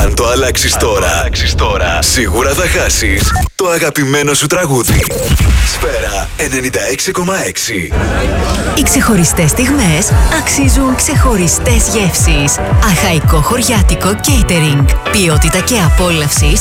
Αν το αλλάξεις τώρα, σίγουρα θα χάσεις το αγαπημένο σου τραγούδι. Σφαίρα 96,6. Οι ξεχωριστές στιγμές αξίζουν ξεχωριστές γεύσεις. Αχαϊκό χωριάτικο catering. Ποιότητα και απόλαυση